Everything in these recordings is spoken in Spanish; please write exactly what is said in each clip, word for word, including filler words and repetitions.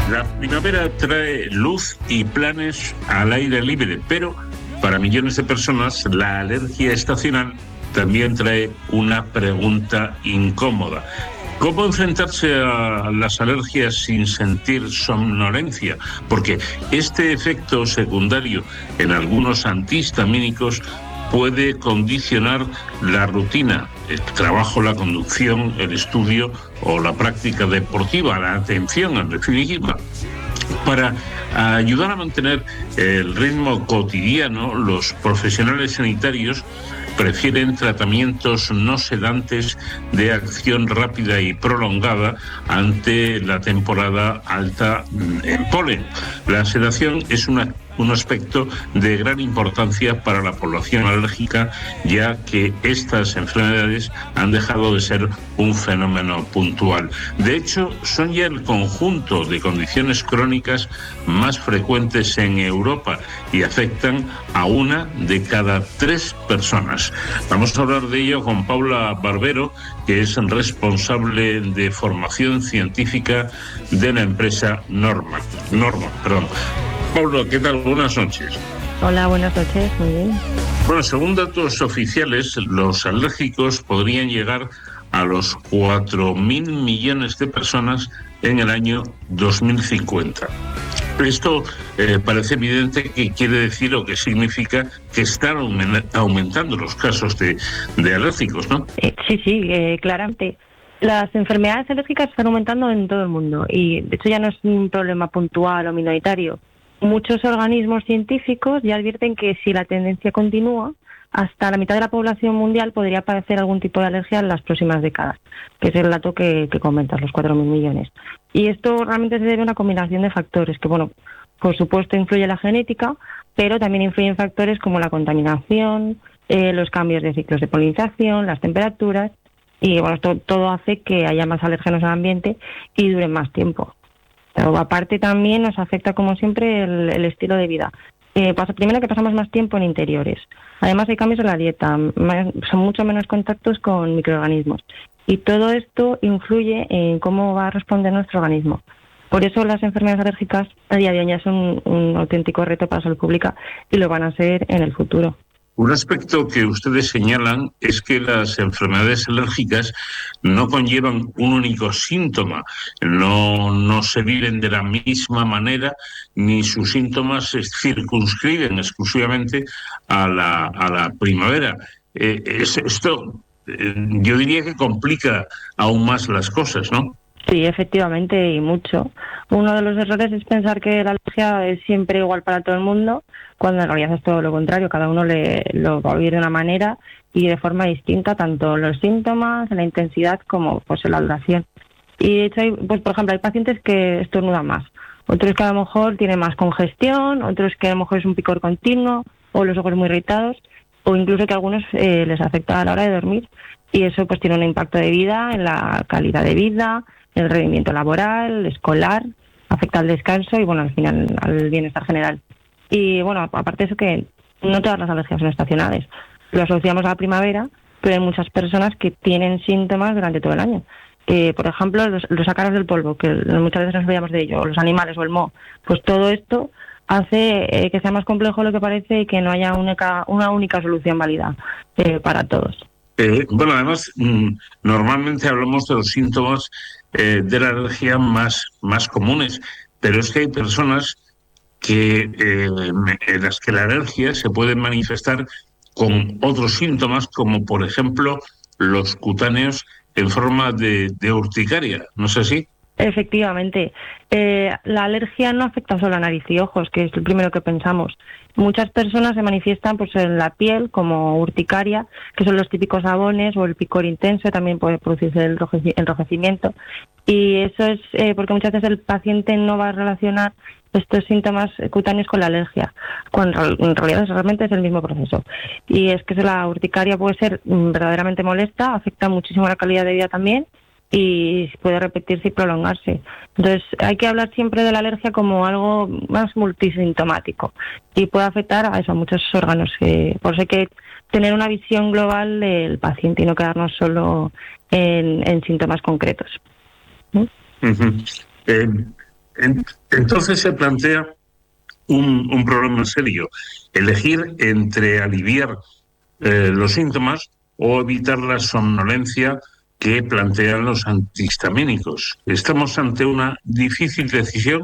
La primavera trae luz y planes al aire libre, pero para millones de personas la alergia estacional también trae una pregunta incómoda. ¿Cómo enfrentarse a las alergias sin sentir somnolencia? Porque este efecto secundario en algunos antihistamínicos puede condicionar la rutina, el trabajo, la conducción, el estudio o la práctica deportiva, la atención en definitiva. Para ayudar a mantener el ritmo cotidiano, los profesionales sanitarios prefieren tratamientos no sedantes de acción rápida y prolongada ante la temporada alta en polen. La sedación es una un aspecto de gran importancia para la población alérgica, ya que estas enfermedades han dejado de ser un fenómeno puntual. De hecho, son ya el conjunto de condiciones crónicas más frecuentes en Europa y afectan a una de cada tres personas. Vamos a hablar de ello con Paula Barbero, que es responsable de formación científica de la empresa Norma. Norma, perdón. Pablo, ¿qué tal? Buenas noches. Hola, buenas noches, muy bien. Bueno, según datos oficiales, los alérgicos podrían llegar a los cuatro mil millones de personas en el año dos mil cincuenta. Esto eh, parece evidente que quiere decir o que significa que están aumentando los casos de, de alérgicos, ¿no? Eh, sí, sí, eh, claramente. Las enfermedades alérgicas están aumentando en todo el mundo y, de hecho, ya no es un problema puntual o minoritario. Muchos organismos científicos ya advierten que si la tendencia continúa, hasta la mitad de la población mundial podría padecer algún tipo de alergia en las próximas décadas, que es el dato que, que comentas, los cuatro mil millones. Y esto realmente se debe a una combinación de factores, que, bueno, por supuesto influye la genética, pero también influyen factores como la contaminación, eh, los cambios de ciclos de polinización, las temperaturas, y bueno, esto todo hace que haya más alérgenos en el ambiente y duren más tiempo. Pero aparte también nos afecta, como siempre, el, el estilo de vida. Eh, pasa, primero que pasamos más tiempo en interiores. Además hay cambios en la dieta, más, son mucho menos contactos con microorganismos. Y todo esto influye en cómo va a responder nuestro organismo. Por eso las enfermedades alérgicas a día de hoy ya son un, un auténtico reto para la salud pública y lo van a ser en el futuro. Un aspecto que ustedes señalan es que las enfermedades alérgicas no conllevan un único síntoma, no, no se viven de la misma manera, ni sus síntomas se circunscriben exclusivamente a la, a la primavera. Eh, es, esto eh, yo diría que complica aún más las cosas, ¿no? Sí, efectivamente, y mucho. Uno de los errores es pensar que la alergia es siempre igual para todo el mundo, cuando en realidad es todo lo contrario. Cada uno le, lo va a vivir de una manera y de forma distinta, tanto los síntomas, la intensidad, como pues en la duración. Y de hecho, hay, pues por ejemplo, hay pacientes que estornudan más, otros que a lo mejor tienen más congestión, otros que a lo mejor es un picor continuo, o los ojos muy irritados, o incluso que a algunos eh, les afecta a la hora de dormir. Y eso pues tiene un impacto de vida en la calidad de vida, el rendimiento laboral, escolar, afecta al descanso y, bueno, al final al bienestar general. Y, bueno, aparte de eso, que no todas las alergias son estacionales. Lo asociamos a la primavera, pero hay muchas personas que tienen síntomas durante todo el año. Eh, por ejemplo, los, los ácaros del polvo, que muchas veces nos olvidamos de ello, o los animales o el moho. Pues todo esto hace eh, que sea más complejo de lo que parece y que no haya única, una única solución válida eh, para todos. Eh, bueno, además, mmm, normalmente hablamos de los síntomas eh, de la alergia más, más comunes, pero es que hay personas que eh, en las que la alergia se puede manifestar con otros síntomas, como por ejemplo los cutáneos en forma de, de urticaria, ¿no es así? Efectivamente. Eh, la alergia no afecta solo a nariz y ojos, que es el primero que pensamos. Muchas personas se manifiestan pues en la piel como urticaria, que son los típicos sabones, o el picor intenso, también puede producirse el enrojecimiento. Y eso es eh, porque muchas veces el paciente no va a relacionar estos síntomas cutáneos con la alergia, cuando en realidad realmente es el mismo proceso. Y es que la urticaria puede ser verdaderamente molesta, afecta muchísimo la calidad de vida también, y puede repetirse y prolongarse. Entonces hay que hablar siempre de la alergia como algo más multisintomático y puede afectar a eso, a muchos órganos. Eh, por eso hay que tener una visión global del paciente y no quedarnos solo en, en síntomas concretos. ¿Mm? Uh-huh. Eh, Entonces se plantea un, un problema serio, elegir entre aliviar eh, los síntomas o evitar la somnolencia que plantean los antihistamínicos. ¿Estamos ante una difícil decisión?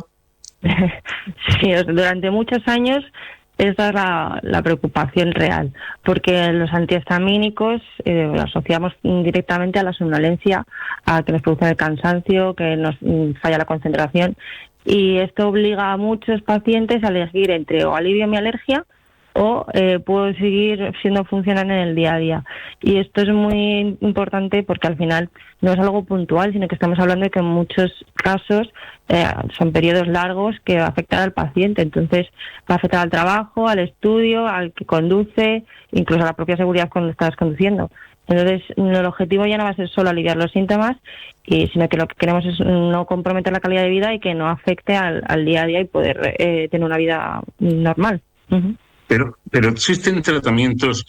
Sí, durante muchos años esa es la, la preocupación real, porque los antihistamínicos eh, lo asociamos directamente a la somnolencia, a que nos produce el cansancio, que nos mm, falla la concentración, y esto obliga a muchos pacientes a elegir entre o alivio mi alergia o eh, puedo seguir siendo funcional en el día a día. Y esto es muy importante porque al final no es algo puntual, sino que estamos hablando de que en muchos casos eh, son periodos largos que va a afectar al paciente. Entonces va a afectar al trabajo, al estudio, al que conduce, incluso a la propia seguridad cuando estás conduciendo. Entonces el objetivo ya no va a ser solo aliviar los síntomas, y, sino que lo que queremos es no comprometer la calidad de vida y que no afecte al, al día a día y poder eh, tener una vida normal. Uh-huh. Pero, pero existen tratamientos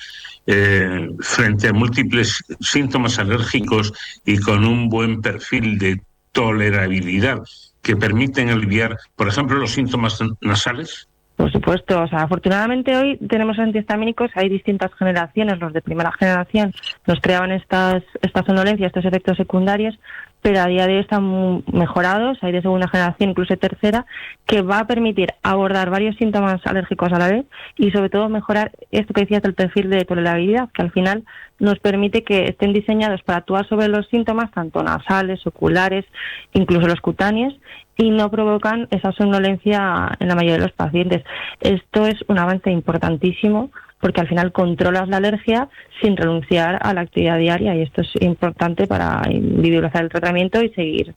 eh, frente a múltiples síntomas alérgicos y con un buen perfil de tolerabilidad que permiten aliviar, por ejemplo, los síntomas nasales. Por supuesto, o sea, afortunadamente hoy tenemos antihistamínicos, hay distintas generaciones. Los de primera generación nos creaban estas esta somnolencia, estos efectos secundarios, pero a día de hoy están mejorados, hay de segunda generación, incluso tercera, que va a permitir abordar varios síntomas alérgicos a la vez y sobre todo mejorar esto que decías del perfil de tolerabilidad, que al final nos permite que estén diseñados para actuar sobre los síntomas, tanto nasales, oculares, incluso los cutáneos, y no provocan esa somnolencia en la mayoría de los pacientes. Esto es un avance importantísimo porque al final controlas la alergia sin renunciar a la actividad diaria, y esto es importante para individualizar el tratamiento y seguir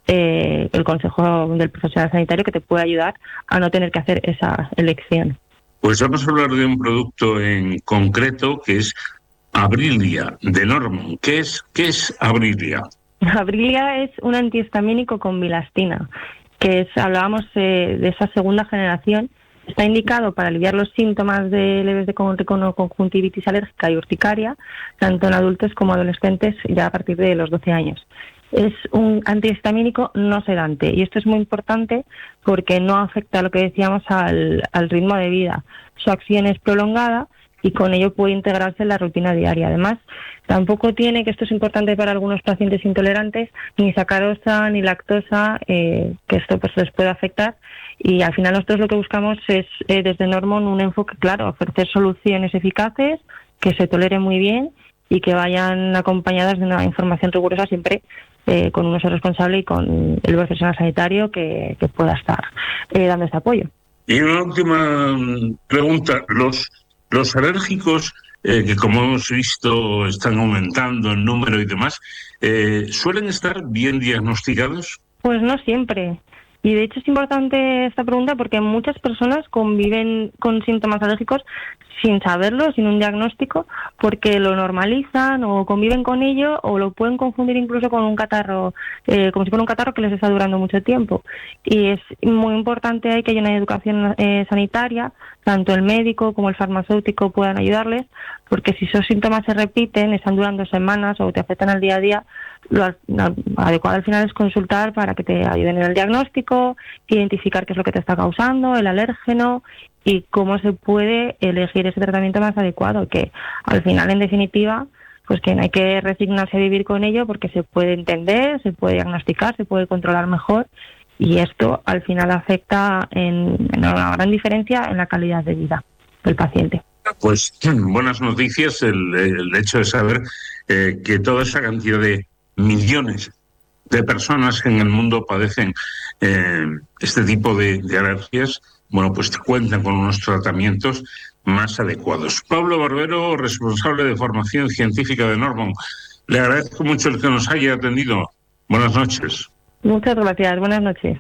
eh, el consejo del profesional sanitario que te puede ayudar a no tener que hacer esa elección. Pues vamos a hablar de un producto en concreto que es Abrilia, de Normon. ¿Qué es, qué es Abrilia? Abrilia es un antihistamínico con bilastina, que es, hablábamos eh, de esa segunda generación. Está indicado para aliviar los síntomas de leves de conjuntivitis alérgica y urticaria, tanto en adultos como adolescentes, ya a partir de los doce años. Es un antihistamínico no sedante, y esto es muy importante porque no afecta, lo que decíamos, al, al ritmo de vida. Su acción es prolongada y con ello puede integrarse en la rutina diaria. Además, tampoco tiene, que esto es importante para algunos pacientes intolerantes, ni sacarosa ni lactosa, eh, que esto pues les puede afectar. Y al final nosotros lo que buscamos es, eh, desde Normon, un enfoque claro, ofrecer soluciones eficaces, que se toleren muy bien y que vayan acompañadas de una información rigurosa, siempre eh, con un uso responsable y con el profesional sanitario que, que pueda estar eh, dando este apoyo. Y una última pregunta. Los, los alérgicos, eh, que como hemos visto están aumentando en número y demás, eh, ¿suelen estar bien diagnosticados? Pues no siempre. Y de hecho es importante esta pregunta porque muchas personas conviven con síntomas alérgicos sin saberlo, sin un diagnóstico, porque lo normalizan o conviven con ello, o lo pueden confundir incluso con un catarro, eh, como si fuera un catarro que les está durando mucho tiempo. Y es muy importante ahí que haya una educación eh, sanitaria, tanto el médico como el farmacéutico puedan ayudarles, porque si esos síntomas se repiten, están durando semanas o te afectan al día a día, lo adecuado al final es consultar para que te ayuden en el diagnóstico, identificar qué es lo que te está causando, el alérgeno, y cómo se puede elegir ese tratamiento más adecuado, que al final, en definitiva, pues que no hay que resignarse a vivir con ello, porque se puede entender, se puede diagnosticar, se puede controlar mejor, y esto al final afecta en, en una gran diferencia en la calidad de vida del paciente. Pues buenas noticias el, el hecho de saber eh, que toda esa cantidad de millones de personas que en el mundo padecen eh, este tipo de, de alergias, bueno, pues cuentan con unos tratamientos más adecuados. Pablo Barbero, responsable de formación científica de Normon, le agradezco mucho el que nos haya atendido. Buenas noches. Muchas gracias, buenas noches.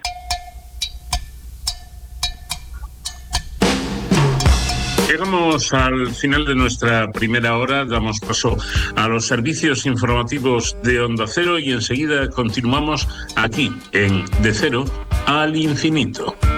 Llegamos al final de nuestra primera hora, damos paso a los servicios informativos de Onda Cero y enseguida continuamos aquí en De Cero al Infinito.